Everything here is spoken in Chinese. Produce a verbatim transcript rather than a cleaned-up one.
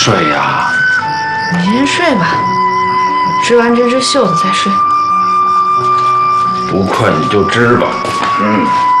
睡呀？ 你先睡吧，我织完这只袖子再睡。 不困你就织吧。嗯。